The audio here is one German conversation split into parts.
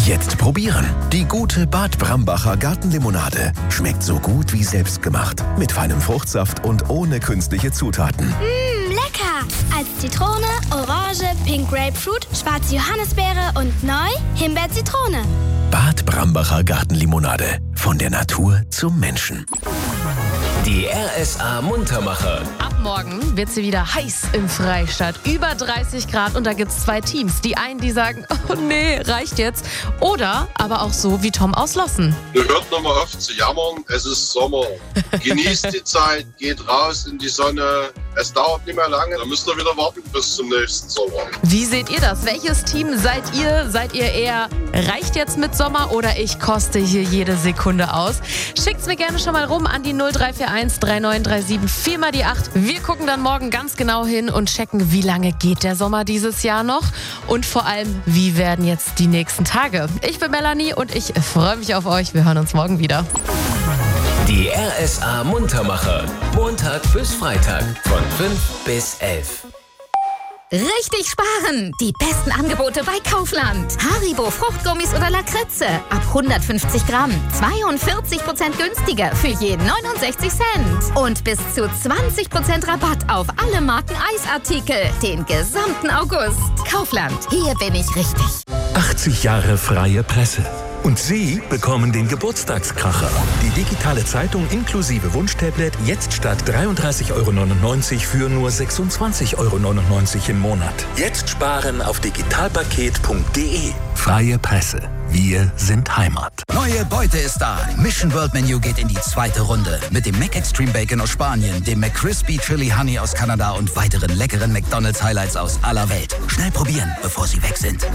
Jetzt probieren. Die gute Bad Brambacher Gartenlimonade. Schmeckt so gut wie selbstgemacht. Mit feinem Fruchtsaft und ohne künstliche Zutaten. Lecker! Als Zitrone, Orange, Pink Grapefruit, schwarze Johannisbeere und neu Himbeer-Zitrone. Bad Brambacher Gartenlimonade. Von der Natur zum Menschen. Die RSA Muntermacher. Ab morgen wird sie wieder heiß im Freistaat. Über 30 Grad und da gibt es 2 Teams. Die einen, die sagen, oh nee, reicht jetzt. Oder aber auch so wie Tom aus Lossen. Ihr hört nochmal auf zu jammern, es ist Sommer. Genießt die Zeit, geht raus in die Sonne. Es dauert nicht mehr lange, dann müsst ihr wieder warten bis zum nächsten Sommer. Wie seht ihr das? Welches Team seid ihr? Seid ihr eher, reicht jetzt mit Sommer oder ich koste hier jede Sekunde aus? Schickt's mir gerne schon mal rum an die 0341 3937 4 mal die 8. Wir gucken dann morgen ganz genau hin und checken, wie lange geht der Sommer dieses Jahr noch und vor allem, wie werden jetzt die nächsten Tage. Ich bin Melanie und ich freue mich auf euch. Wir hören uns morgen wieder. Die RSA Muntermacher. Montag bis Freitag von 5 bis 11. Richtig sparen! Die besten Angebote bei Kaufland. Haribo Fruchtgummis oder Lakritze. Ab 150 Gramm. 42% günstiger für je 69 Cent. Und bis zu 20% Rabatt auf alle Marken Eisartikel. Den gesamten August. Kaufland. Hier bin ich richtig. 80 Jahre freie Presse. Und Sie bekommen den Geburtstagskracher. Die digitale Zeitung inklusive Wunschtablet jetzt statt 33,99 € für nur 26,99 € im Monat. Jetzt sparen auf digitalpaket.de. Freie Presse. Wir sind Heimat. Neue Beute ist da. Mission World Menu geht in die 2. Runde. Mit dem Mac Extreme Bacon aus Spanien, dem McCrispy Chili Honey aus Kanada und weiteren leckeren McDonald's Highlights aus aller Welt. Schnell probieren, bevor sie weg sind.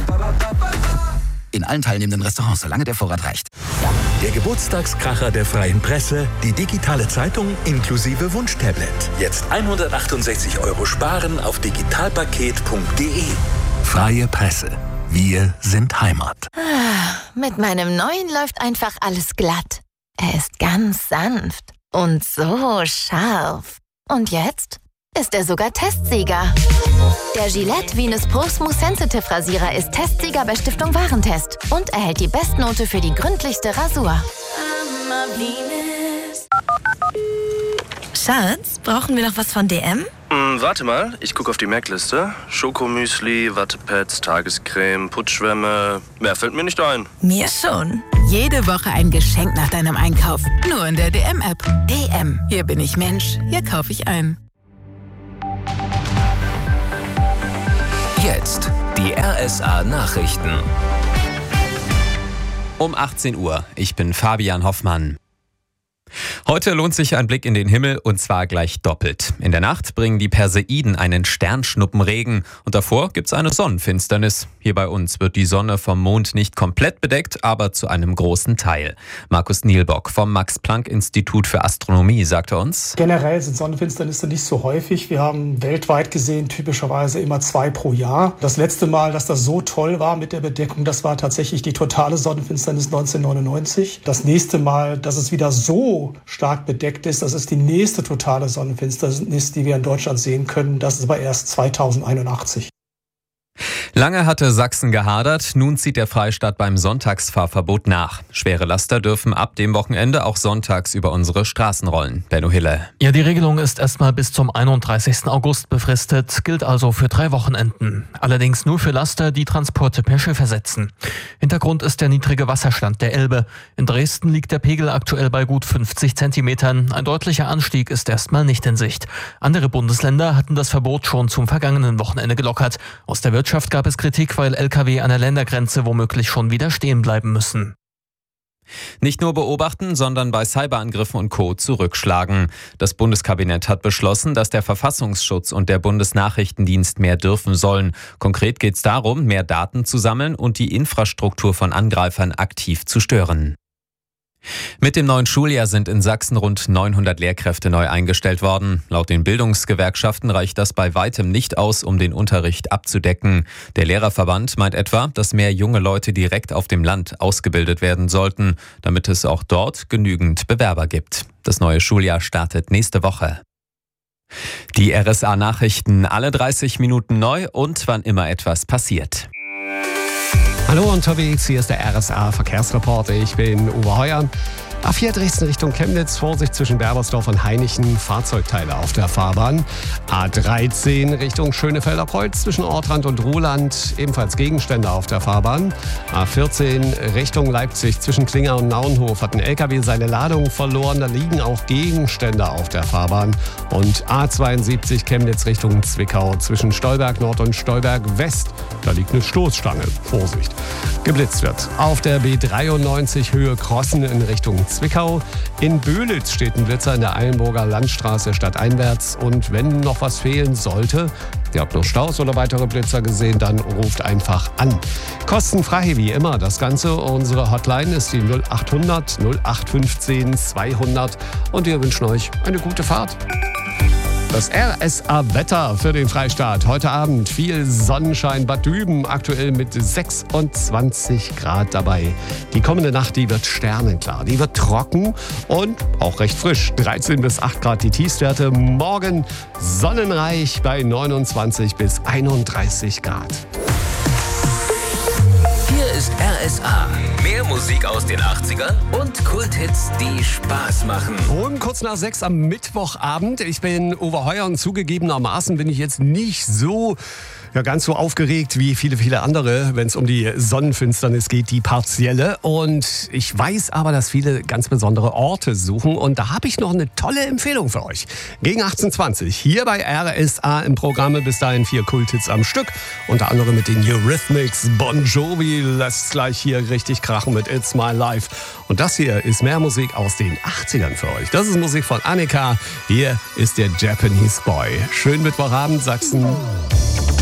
In allen teilnehmenden Restaurants, solange der Vorrat reicht. Der Geburtstagskracher der freien Presse, die digitale Zeitung inklusive Wunschtablet. Jetzt 168 € sparen auf digitalpaket.de. Freie Presse. Wir sind Heimat. Mit meinem neuen läuft einfach alles glatt. Er ist ganz sanft und so scharf. Und jetzt ist er sogar Testsieger. Der Gillette Venus Pro Smooth Sensitive Rasierer ist Testsieger bei Stiftung Warentest und erhält die Bestnote für die gründlichste Rasur. Schatz, brauchen wir noch was von DM? Warte mal, ich gucke auf die Merkliste. Schokomüsli, Wattepads, Tagescreme, Putzschwämme. Mehr fällt mir nicht ein. Mir schon. Jede Woche ein Geschenk nach deinem Einkauf. Nur in der DM-App. DM. Hier bin ich Mensch. Hier kaufe ich ein. Jetzt die RSA Nachrichten. Um 18 Uhr. Ich bin Fabian Hoffmann. Heute lohnt sich ein Blick in den Himmel und zwar gleich doppelt. In der Nacht bringen die Perseiden einen Sternschnuppenregen und davor gibt's eine Sonnenfinsternis. Hier bei uns wird die Sonne vom Mond nicht komplett bedeckt, aber zu einem großen Teil. Markus Nielbock vom Max-Planck-Institut für Astronomie sagte uns: Generell sind Sonnenfinsternisse nicht so häufig. Wir haben weltweit gesehen typischerweise immer 2 pro Jahr. Das letzte Mal, dass das so toll war mit der Bedeckung, das war tatsächlich die totale Sonnenfinsternis 1999. Das nächste Mal, dass es wieder so stark bedeckt ist, das ist die nächste totale Sonnenfinsternis, die wir in Deutschland sehen können. Das ist aber erst 2081. Lange hatte Sachsen gehadert, nun zieht der Freistaat beim Sonntagsfahrverbot nach. Schwere Laster dürfen ab dem Wochenende auch sonntags über unsere Straßen rollen. Benno Hille. Ja, die Regelung ist erstmal bis zum 31. August befristet, gilt also für 3 Wochenenden. Allerdings nur für Laster, die Transporte per Schiff ersetzen. Hintergrund ist der niedrige Wasserstand der Elbe. In Dresden liegt der Pegel aktuell bei gut 50 Zentimetern. Ein deutlicher Anstieg ist erstmal nicht in Sicht. Andere Bundesländer hatten das Verbot schon zum vergangenen Wochenende gelockert. Aus der Wirtschaft gab es Kritik, weil Lkw an der Ländergrenze womöglich schon wieder stehen bleiben müssen. Nicht nur beobachten, sondern bei Cyberangriffen und Co. zurückschlagen. Das Bundeskabinett hat beschlossen, dass der Verfassungsschutz und der Bundesnachrichtendienst mehr dürfen sollen. Konkret geht es darum, mehr Daten zu sammeln und die Infrastruktur von Angreifern aktiv zu stören. Mit dem neuen Schuljahr sind in Sachsen rund 900 Lehrkräfte neu eingestellt worden. Laut den Bildungsgewerkschaften reicht das bei weitem nicht aus, um den Unterricht abzudecken. Der Lehrerverband meint etwa, dass mehr junge Leute direkt auf dem Land ausgebildet werden sollten, damit es auch dort genügend Bewerber gibt. Das neue Schuljahr startet nächste Woche. Die RSA-Nachrichten alle 30 Minuten neu und wann immer etwas passiert. Hallo. Hallo unterwegs, hier ist der RSA Verkehrsreporter. Ich bin Uwe Heuer. A4 Dresden Richtung Chemnitz, Vorsicht zwischen Berbersdorf und Hainichen, Fahrzeugteile auf der Fahrbahn. A13 Richtung Schönefelder Kreuz zwischen Ortrand und Ruhland, ebenfalls Gegenstände auf der Fahrbahn. A14 Richtung Leipzig zwischen Klinger und Naunhof hat ein LKW seine Ladung verloren, da liegen auch Gegenstände auf der Fahrbahn. Und A72 Chemnitz Richtung Zwickau zwischen Stolberg Nord und Stolberg West, da liegt eine Stoßstange, Vorsicht. Geblitzt wird auf der B93 Höhe Krossen in Richtung Zwickau. In Böhlitz steht ein Blitzer in der Eilenburger Landstraße stadteinwärts. Und wenn noch was fehlen sollte, ihr habt noch Staus oder weitere Blitzer gesehen, dann ruft einfach an. Kostenfrei wie immer das Ganze. Unsere Hotline ist die 0800 0815 200 und wir wünschen euch eine gute Fahrt. Das RSA-Wetter für den Freistaat. Heute Abend viel Sonnenschein, Bad Düben aktuell mit 26 Grad dabei. Die kommende Nacht, die wird sternenklar, die wird trocken und auch recht frisch. 13 bis 8 Grad die Tiefstwerte. Morgen sonnenreich bei 29 bis 31 Grad. Hier ist RSA. Mehr Musik aus den 80ern und Kulthits, die Spaß machen. Und kurz nach 6 am Mittwochabend. Ich bin Uwe Heuer und zugegebenermaßen bin ich jetzt nicht so ganz so aufgeregt wie viele andere, wenn es um die Sonnenfinsternis geht, die partielle. Und ich weiß aber, dass viele ganz besondere Orte suchen. Und da habe ich noch eine tolle Empfehlung für euch. Gegen 18:20 hier bei RSA im Programm. Bis dahin 4 Kulthits am Stück. Unter anderem mit den Eurythmics. Bon Jovi lässt gleich hier richtig krachen mit It's My Life. Und das hier ist mehr Musik aus den 80ern für euch. Das ist Musik von Annika. Hier ist der Japanese Boy. Schönen Mittwochabend, Sachsen.